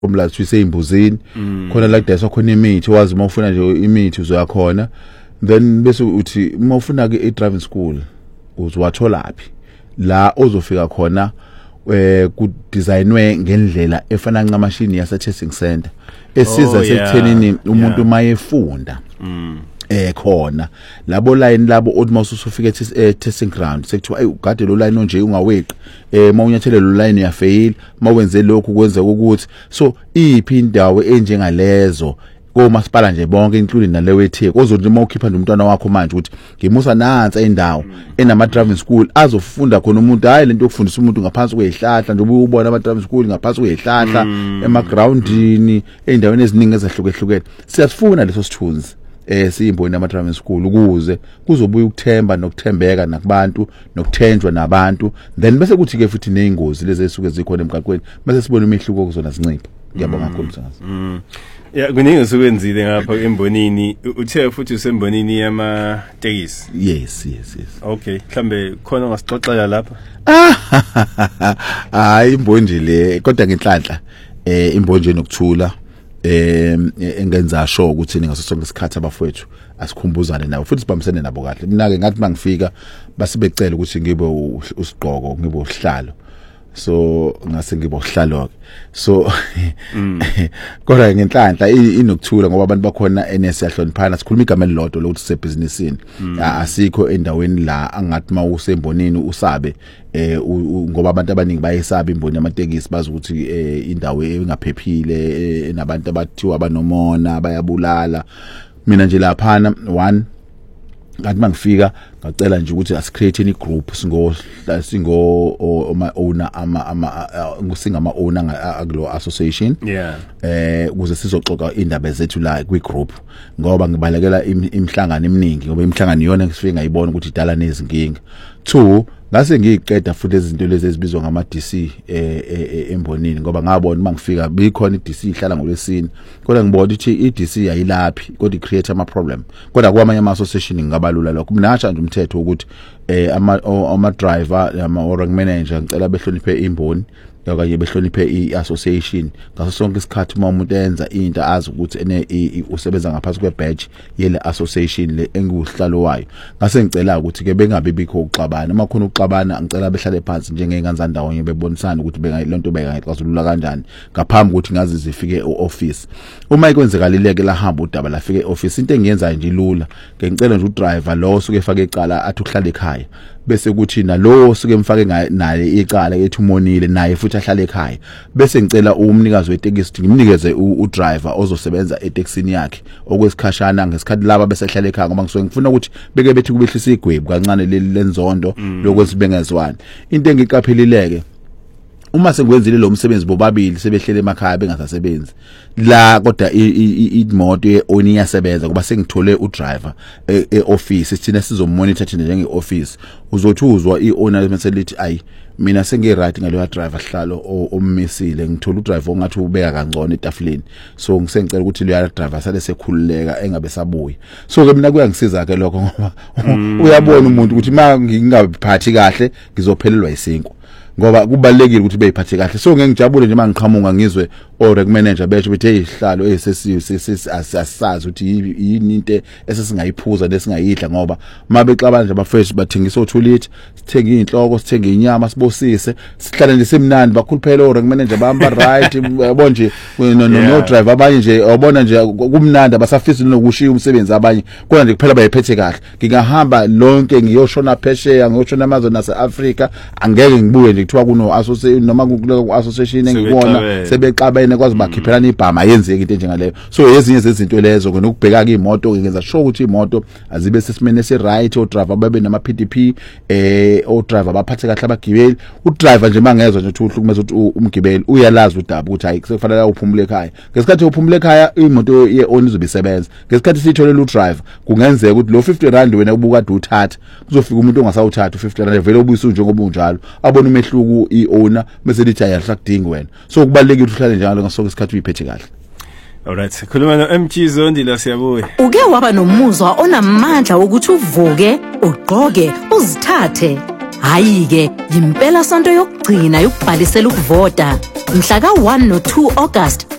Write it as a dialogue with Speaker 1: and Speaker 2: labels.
Speaker 1: umlazi siseimbuzini khona la kudayiswa khona imithi wazi uma ufuna nje imithi uzoyakhona then bese uthi uma ufuna ke i-driving school uzowatholaphi la ozofika khona ku designwe ngendlela efana nqamashini yase testing center esiza sekuthenini umuntu mayefunda khona labo line labo othi mawusufika testing ground sekuthiwa ay ugade lo line onje ungaweqi mawunyathele lo line uyafail mawenze lokhu kwenza ukuthi so iphi indawo enjengalezo komasipala nje bonke including nalewe etheke ozothi mawukhipha nje umntwana wakho manje ukuthi ngimusa nansi endawo enama driving school azofunda khona umuntu hayi lento yokufundisa umuntu ngaphansi kwezihlahla nje ubona ama driving school ngaphansi kwezihlahla ema groundini endaweni eziningi ezahlukehlukene siyasifuna leso sithunzi siyimboni ama driving school ukuze kuzobuya ukuthemba nokuthembeka nakubantu nokuthenjwa nabantu then bese kuthi ke futhi nezingozi lezi esuke zikhona emgaqweni bese sibona imehluko kuzona zincipha ngiyabonga kakhulu msakazi
Speaker 2: ya kuningi usukwenzile ngapha embonini uthe futhi usembonini yama tekisi
Speaker 1: yes
Speaker 2: okay mhlambe khona ngasixoxela lapha
Speaker 1: hayi imbonje le kodwa ngenhlanhla imbonje nokuthula engenza sure ukuthi ningaso sonke isikhathi abafowethu asikhumbuzane nabo futhi sibambisene nabo kahle mina ke ngathi mangifika basibecela ukuthi ngibe usiqoko ngibe uhlalo so ngase ngibe uhlalo ke so kodwa ngenhlanhla inokuthula ngoba abantu bakhona eneseyahloniphana sikhuluma igama elilodwa lokuthi sebusinessini asikho endaweni la angathi mawusembonini usabe ngoba abantu abaningi bayesaba imboni yamatekisi bazi ukuthi indawo engaphephile enabantu abathiwa abanomona bayabulala mina nje laphana one ngathi mangifika ngacela nje ukuthi asicreate any group singo owner ngusingama owner akulo association ukuze sizoxoxa indaba zethu la kwi group ngoba ngibalekela imhlangano eminingi ngoba imhlangano iyona ngisifike ngayibona ukuthi idala nezinkinga two ngase ngiyiqeda futhi izinto lezi ezibizwa ngama DC embonini ngoba ngabona mangifika bikhona iDC ihlala ngolwesini kodwa ngibona ukuthi iDC ayilaphi kodwa icreate ama problem kodwa kwamanye ama association ngabalula lokho mina ngasha nje umthetho ukuthi ama driver ama org manager ngicela behloniphe imboni okanye behloniphe iassociation ngaso sonke isikhathi uma umuntu enza into azi ukuthi usebenza ngaphansi kwebadge yele association le enguhlalo wayo ngase ngicela ukuthi ke bengabe bikho ukuxabana uma khona ukuxabana ngicela behlale phansi njengengane ndawonye bebonisana ukuthi lento bayixazulula kanjani ngaphambi ukuthi ngazi zifike eoffice uma ikwenzekalileke la hamba udaba lafike eoffice into engiyenza nje ilula ngicela nje udriver lo suke efake icala athi uhlala ekhaya bese kuthi nalo suke mfake naye icala ethi umonile naye futhi ahlale ekhaya bese ngicela umnikazi wetekisi ngimnikeze udriver ozosebenza eTaxini yakhe okwesikhashana ngesikhathi laba bese ehlale ekhaya ngoba ngisuke ngifuna ukuthi beke bethi kubehlisa igwebu kancane lenzondo lokwenza bengezwani into engiqaphelileke uma sengiwenzile lo msebenzi bobabili sebehlele emakhaya bengasasebenzi la kodwa imoto yeoni yasebenza ngoba sengithole udriver eoffice sithina sizomonitor thina njenge office uzothuzwa iowner meselithi ayi mina sengiright ngalo driver hlalo ommisile ngithola udriver ongathi ubeka kangcono etafuleni so ngisengicela ukuthi lo driver sale sekhululeka engabe sabuya so ke mina kuyangisiza ke lokho ngoba uyabona umuntu ukuthi ngingabiphathi kahle ngizophelelwa isinko ngoba kubalekile ukuthi beyiphathe kahle so ngeke ngijabule nje mangiqhamuka ngizwe org manager bethu bethi eyihlalo esisazi ukuthi yini into esesingayiphuza lesingayidla ngoba mabexabana nje abafresh bathengisa othulithi sithenga inhloko sithenga inyama sibosise sihlale nje semnandi bakhuluphela org manager bamba right yabo nje no driver abanye nje wabona nje kumnandi abasafisi nokushiya umsebenzi abanye kodwa nje kuphela bayiphethe kahle ngingahamba lonke ngiyoshona phesheya ngiyoshona amazwe nase Africa angeke ngibuye nje kuthiwa kuno association noma ku association engibona sebexabene kwazi bakhiphelana ibhama yenzeke into njengaleyo so ezinye zezinto lezo nokubheka ke imoto ngenza sure ukuthi imoto azibe sesimene esi right o driver babe nama PDP o driver baphathe kahle abagibeli u driver nje mangezwe nje ukuthi uhlukumeza ukuthi umgibeli uyalazi udaba ukuthi hayi kufanele uphumule ekhaya ngesikhathi uphumule ekhaya imoto yeoni izobe isebenza ngesikhathi sitholela u driver kungenzeka ukuthi lo 50 rand wena ubuka kade uthatha kuzofika umuntu ongasawuthatha u50 rand vele ubuyisa njengoba unjalo abona umehluko iowner bese lithi ayahla wena so kubalekile uhlale njalo ngaso isikhathi uyiphethe kahle.
Speaker 2: Alright, khuluma no MG Zondi la siyabuya.
Speaker 3: Uke waba nomuzwa onamandla ukuthi uvuke, ugqoke, uzithathe. Hayi-ke, yimpela sonto yokugcina yokubhalisela ukuvota. Mhla ka-1 no-2 August